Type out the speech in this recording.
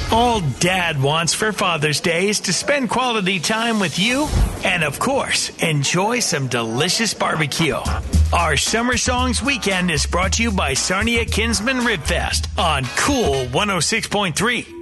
All Dad wants for Father's Day is to spend quality time with you and, of course, enjoy some delicious barbecue. Our Summer Songs Weekend is brought to you by Sarnia Kinsman Rib Fest on Cool 106.3.